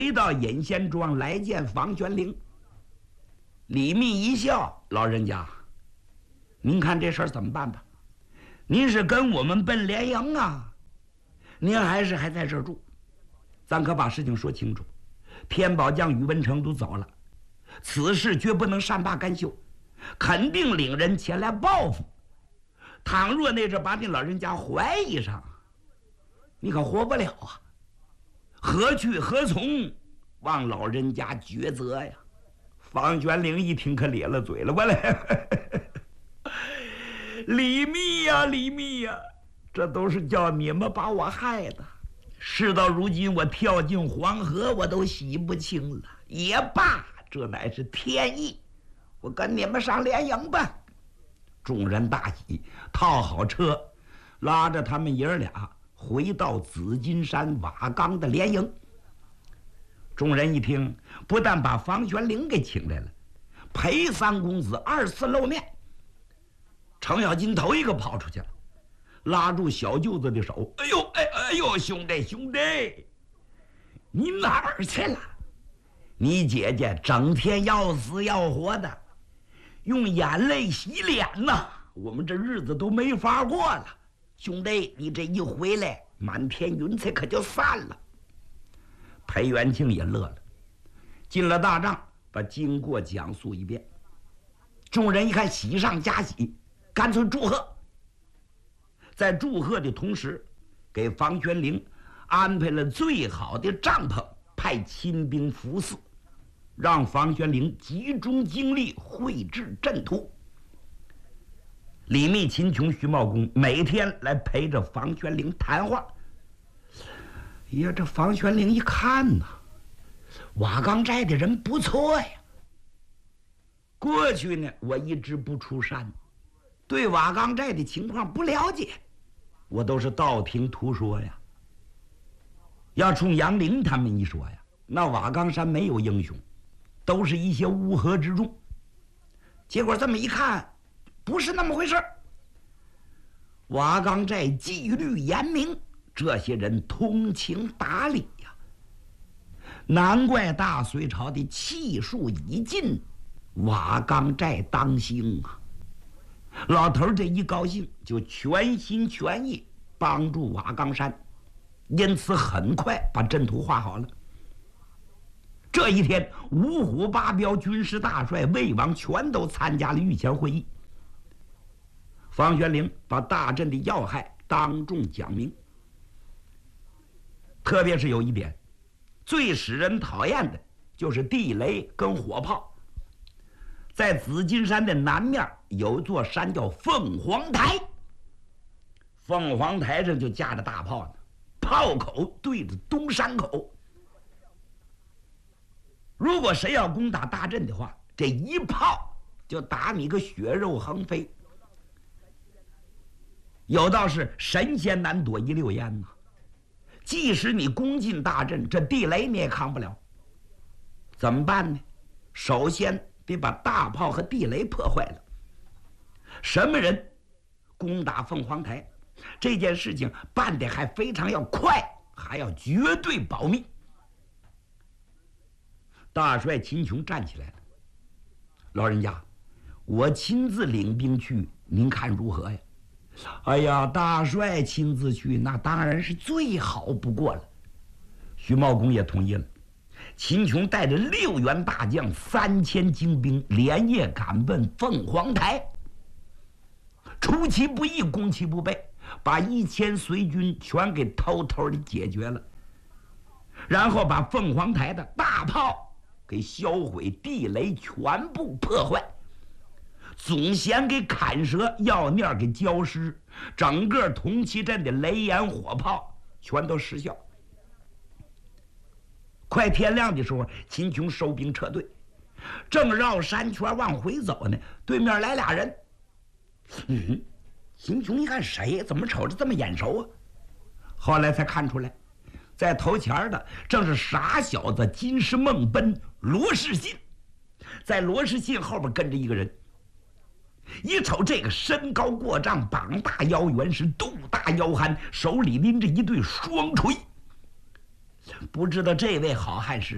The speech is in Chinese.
回到隐仙庄来见房玄龄。李密一笑：“老人家，您看这事儿怎么办吧？您是跟我们奔联营啊，您还在这儿住？咱可把事情说清楚。天宝将宇文成都走了，此事绝不能善罢甘休，肯定领人前来报复。倘若那阵把你老人家怀疑上，你可活不了啊！何去何从，望老人家抉择呀！”房玄龄一听可咧了嘴了，我来，李密呀，李密呀，这都是叫你们把我害的。事到如今，我跳进黄河，我都洗不清了。也罢，这乃是天意。我跟你们上联营吧。众人大喜，套好车，拉着他们爷儿俩回到紫金山瓦岗的联营。众人一听，不但把房玄龄给请来了，裴三公子二次露面。程咬金头一个跑出去了，拉住小舅子的手：“哎呦，兄弟，你哪儿去了？你姐姐整天要死要活的，用眼泪洗脸呐，我们这日子都没法过了。兄弟，你这一回来，满天云彩可就散了。”裴元庆也乐了，进了大帐，把经过讲述一遍。众人一看喜上加喜，干脆祝贺。在祝贺的同时，给房玄龄安排了最好的帐篷，派亲兵服侍，让房玄龄集中精力绘制阵图。李密、秦琼、徐茂公每天来陪着房玄龄谈话。呀，这房玄龄一看呐，瓦岗寨的人不错呀。过去呢，我一直不出山，对瓦岗寨的情况不了解，我都是道听途说呀。要冲杨凌他们一说呀，那瓦岗山没有英雄，都是一些乌合之众。结果这么一看，不是那么回事儿。瓦岗寨纪律严明，这些人通情达理呀，难怪大隋朝的气数已尽，瓦岗寨当兴啊！老头这一高兴，就全心全意帮助瓦岗山，因此很快把阵图画好了。这一天，五虎八彪、军师大帅、魏王全都参加了御前会议。房玄龄把大阵的要害当众讲明。特别是有一点，最使人讨厌的就是地雷跟火炮。在紫金山的南面有一座山叫凤凰台，凤凰台上就架着大炮呢，炮口对着东山口。如果谁要攻打大阵的话，这一炮就打你个血肉横飞。有道是神仙难躲一溜烟呐，即使你攻进大阵，这地雷你也扛不了。怎么办呢？首先得把大炮和地雷破坏了。什么人攻打凤凰台？这件事情办得还非常要快，还要绝对保密。大帅秦琼站起来了：“老人家，我亲自领兵去，您看如何呀？”“哎呀，大帅亲自去，那当然是最好不过了。”徐茂公也同意了。秦琼带着6员大将、3000精兵，连夜赶奔凤凰台。出其不意，攻其不备，把1000隋军全给偷偷的解决了，然后把凤凰台的大炮给销毁，地雷全部破坏，总弦给砍折，药念给浇湿，整个铜旗阵的雷焰火炮全都失效。快天亮的时候，秦琼收兵撤退，正绕山圈往回走呢，对面来俩人。秦琼一看，谁？怎么瞅着这么眼熟啊？后来才看出来，在头前的正是傻小子金狮梦奔罗士信，在罗士信后边跟着一个人。一瞅这个身高过丈，膀大腰圆，是肚大腰憨，手里拎着一对双锤。不知道这位好汉是